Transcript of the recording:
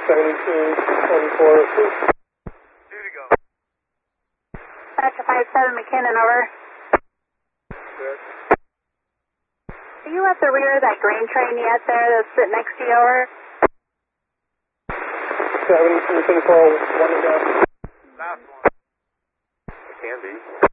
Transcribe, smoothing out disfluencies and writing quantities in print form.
7224. Two to go. Dispatcher 57 McKinnon, over. Good. Are you at the rear of that green train yet there that's sitting next to you, over? 7224, one to go. Last one. It can be.